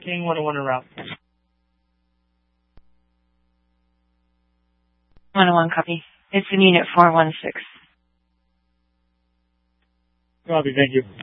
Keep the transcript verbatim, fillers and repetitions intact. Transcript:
King one oh one en route. one oh one, copy. It's in unit four one six. Copy, thank you.